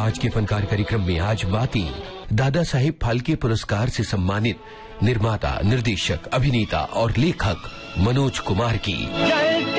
आज के फनकार कार्यक्रम में आज बातें दादा साहेब फाल्के पुरस्कार से सम्मानित निर्माता, निर्देशक, अभिनेता और लेखक मनोज कुमार की।